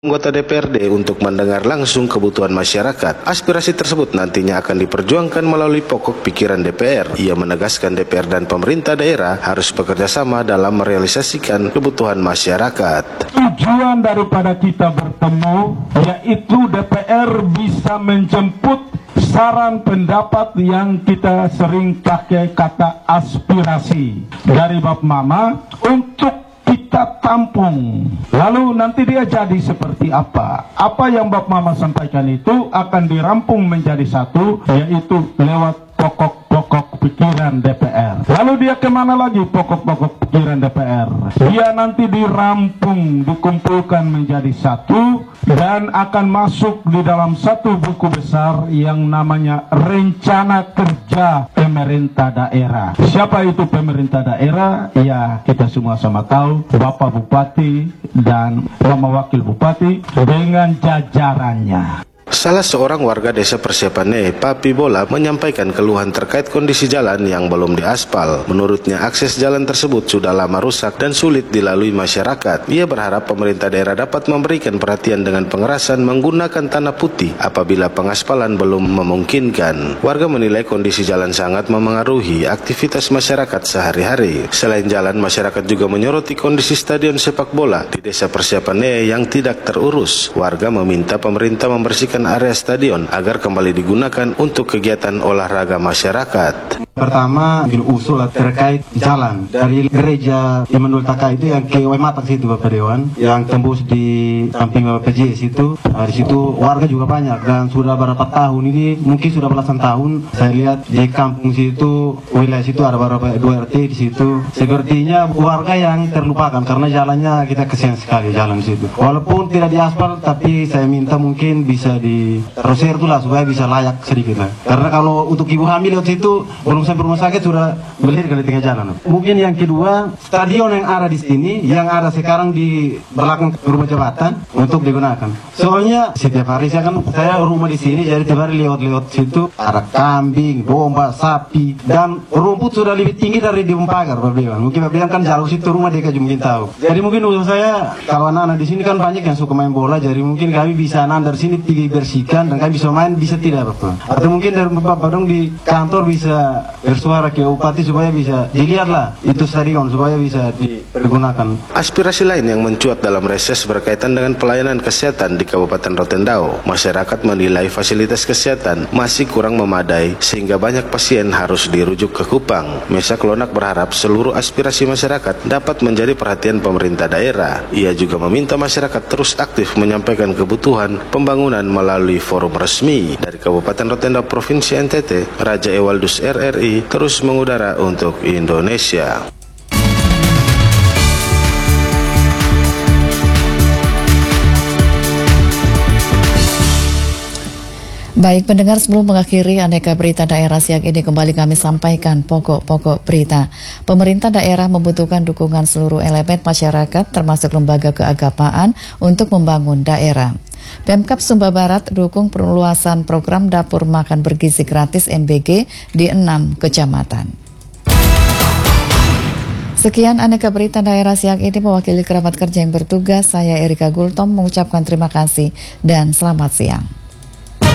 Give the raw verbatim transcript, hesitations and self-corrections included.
Anggota D P R D untuk mendengar langsung kebutuhan masyarakat. Aspirasi tersebut nantinya akan diperjuangkan melalui pokok pikiran D P R. Ia menegaskan D P R dan pemerintah daerah harus bekerja sama dalam merealisasikan kebutuhan masyarakat. Tujuan daripada kita bertemu yaitu D P R bisa menjemput saran pendapat yang kita sering pakai kata aspirasi dari Bapak Mama untuk kita tampung. Lalu nanti dia jadi seperti apa? Apa yang Bapak Mama sampaikan itu akan dirampung menjadi satu, yaitu lewat pokok-pokok pikiran D P R. Lalu dia kemana lagi pokok-pokok pikiran D P R? Dia nanti dirampung, dikumpulkan menjadi satu, dan akan masuk di dalam satu buku besar yang namanya Rencana Kerja Pemerintah Daerah. Siapa itu pemerintah daerah? Ya, kita semua sama tahu, Bapak Bupati dan Mama Wakil Bupati dengan jajarannya. Salah seorang warga desa Persiapane, Papi Bola, menyampaikan keluhan terkait kondisi jalan yang belum diaspal. Menurutnya, akses jalan tersebut sudah lama rusak dan sulit dilalui masyarakat. Ia berharap pemerintah daerah dapat memberikan perhatian dengan pengerasan menggunakan tanah putih apabila pengaspalan belum memungkinkan. Warga menilai kondisi jalan sangat memengaruhi aktivitas masyarakat sehari-hari. Selain jalan, masyarakat juga menyoroti kondisi stadion sepak bola di desa Persiapane yang tidak terurus. Warga meminta pemerintah membersihkan area stadion agar kembali digunakan untuk kegiatan olahraga masyarakat. Pertama, usul terkait jalan dari gereja Immanuel Taka itu yang ke Waimatang situ Bapak Dewan, yang tembus di samping Bapak P J situ. Nah, di situ warga juga banyak dan sudah berapa tahun ini, mungkin sudah belasan tahun. Saya lihat di kampung situ, wilayah situ ada beberapa dua R T di situ. Sepertinya warga yang terlupakan karena jalannya kita kesian sekali jalan di situ. Walaupun tidak diaspal, tapi saya minta mungkin bisa di terusir itu lah supaya bisa layak sedikit lah. Karena kalau untuk ibu hamil lewat situ belum sampai rumah sakit sudah melahirkan di tengah jalan. Mungkin yang kedua, stadion yang ada di sini, yang ada sekarang di belakang rumah jabatan untuk digunakan. Soalnya setiap hari saya kan saya rumah di sini, jadi setiap hari lewat-lewat situ ada kambing, domba, sapi, dan rumput sudah lebih tinggi dari di pagar Bapak Dewan. Mungkin Bapak Dewan kan jauh situ rumah dia mungkin tahu. Jadi mungkin usul saya kalau anak-anak di sini kan banyak yang suka main bola, jadi mungkin kami bisa anak dari sini pergi bersihkan dan kami bisa main, bisa tidak Bapak. Atau mungkin dari Bapak dong di kantor bisa bersuara ke Bupati supaya bisa dilihatlah itu stadion supaya bisa digunakan. Aspirasi lain yang mencuat dalam reses berkaitan dengan pelayanan kesehatan di Kabupaten Rotendao. Masyarakat menilai fasilitas kesehatan masih kurang memadai sehingga banyak pasien harus dirujuk ke Kupang. Mesak Lonak berharap seluruh aspirasi masyarakat dapat menjadi perhatian pemerintah daerah. Ia juga meminta masyarakat terus aktif menyampaikan kebutuhan pembangunan melalui forum resmi. Dari Kabupaten Rotendao Provinsi N T T, Raja Ewaldus R R I terus mengudara untuk Indonesia. Baik pendengar, sebelum mengakhiri aneka berita daerah siang ini, kembali kami sampaikan pokok-pokok berita. Pemerintah daerah membutuhkan dukungan seluruh elemen masyarakat termasuk lembaga keagamaan untuk membangun daerah. Pemkab Sumba Barat dukung perluasan program dapur makan bergizi gratis M B G di enam kecamatan. Sekian aneka berita daerah siang ini, mewakili kerabat kerja yang bertugas, saya Erika Gultom mengucapkan terima kasih dan selamat siang.